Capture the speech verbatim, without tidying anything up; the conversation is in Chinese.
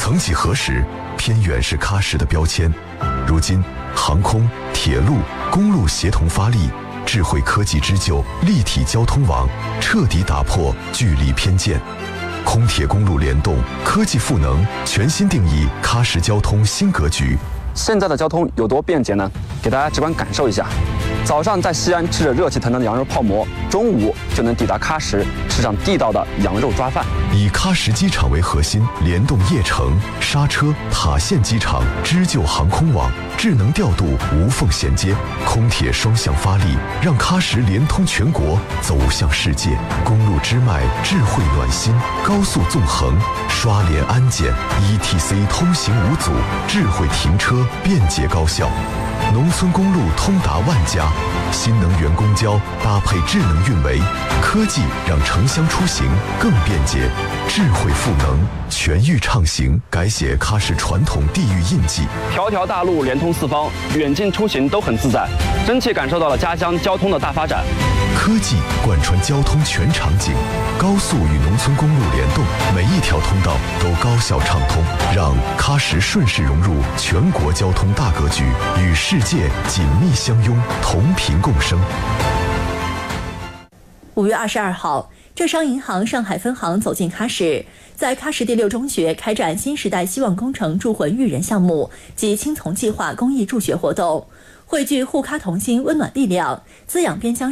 曾几何时，偏远是喀什的标签。如今，航空、铁路、公路协同发力，智慧科技织就立体交通网，彻底打破距离偏见。空铁公路联动，科技赋能，全新定义喀什交通新格局。 现在的交通有多便捷呢？给大家直观感受一下。早上在西安吃着热气腾腾的羊肉泡馍，中午就能抵达喀什吃上地道的羊肉抓饭。 以喀什机场为核心，联动邺城、刹车、塔县机场，织就航空网，智能调度，无缝衔接，空铁双向发力，让喀什连通全国，走向世界。公路支脉，智慧暖心，高速纵横，刷联安检 ，E T C 通行无阻，智慧停车，便捷高效。农村公路通达万家，新能源公交搭配智能运维，科技让城乡出行更便捷，智慧赋能，全域畅行，改写喀什传统地域印记。 条条大路连通四方，远近出行都很自在，真切感受到了家乡交通的大发展。 科技贯穿交通全场景，高速与农村公路联动，每一条通道都高效畅通，让喀什顺势融入全国交通大格局，与世界紧密相拥，同频共生。 五月二十二号，浙商银行上海分行走进喀什，在喀什第六中学开展新时代希望工程助魂育人项目及青丛计划公益助学活动，汇聚沪喀同心温暖力量，滋养边疆